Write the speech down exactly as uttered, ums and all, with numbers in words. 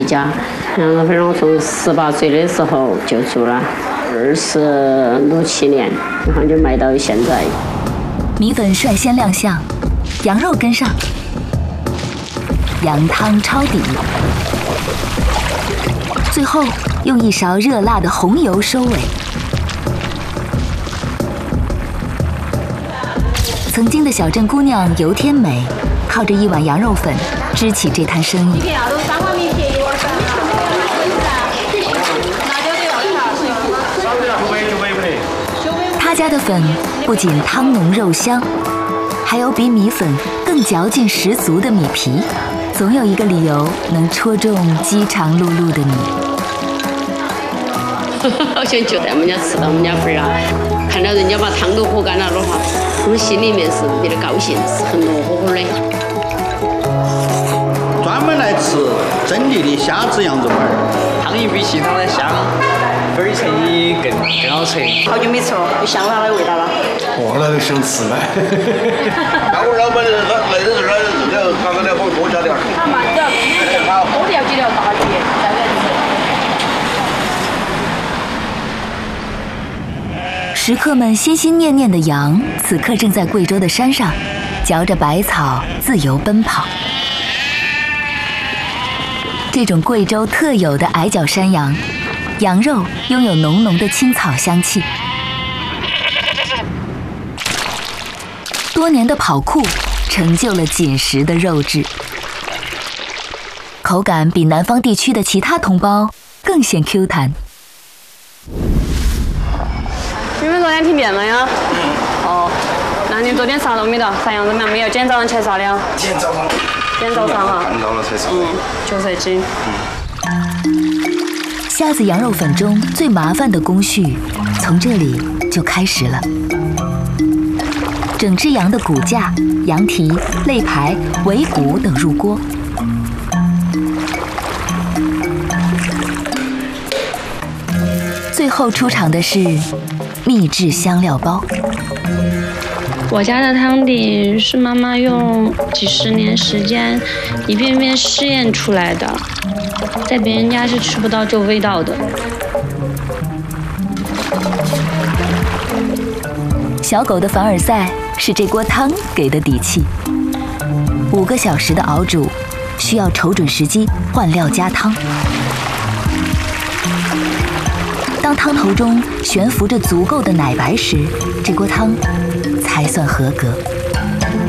家，杨老板我从十八岁的时候就做了，二十六七年，然后就卖到现在。 米粉率先亮相，羊肉跟上，羊汤抄底，最后用一勺热辣的红油收尾。曾经的小镇姑娘尤天美，靠着一碗羊肉粉支起这摊生意。他家的粉不仅汤浓肉香，还有比米粉更嚼劲十足的米皮，总有一个理由能戳中饥肠辘辘的你。 好想就在我们家吃到我们家粉啊！看到人家把汤都喝干了的话，我们心里面是特别的高兴，是很乐呵呵的。 专门来吃真地的虾子羊肉粉， 汤也比其他的香，粉儿层也更更好吃。 好久没吃了，有香辣的味道了。 哦，那都想吃呢。 那我老板来来的时候，要刚刚来我多加点。 好嘛，只要多了几条大鱼，再来就是。 食客们心心念念的羊，此刻正在贵州的山上，嚼着百草自由奔跑。这种贵州特有的矮脚山羊，羊肉拥有浓浓的青草香气。多年的跑酷成就了紧实的肉质，口感比南方地区的其他同胞更显 Q 弹。 你们昨天停电了呀？哦，那你昨天杀了没得？杀羊怎么样？没有，今天早上才杀的。 今天早上。 今天早上哈。 看到了才杀。 嗯，九十斤。 虾子羊肉粉中最麻烦的工序，从这里就开始了。整只羊的骨架、羊蹄、肋排、尾骨等入锅。最后出场的是秘制香料包。 我家的汤底是妈妈用几十年时间一遍遍试验出来的，在别人家是吃不到这味道的。 小狗的凡尔赛是这锅汤给的底气。五个小时的熬煮，需要瞅准时机换料加汤。当汤头中悬浮着足够的奶白时，这锅汤才算合格。